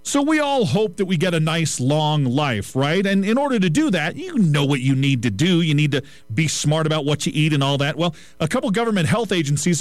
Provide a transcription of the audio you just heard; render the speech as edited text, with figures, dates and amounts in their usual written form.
So we all hope that we get a nice long life, right? And in order to do that, you know what you need to do. You need to be smart about what you eat and all that. Well, a couple government health agencies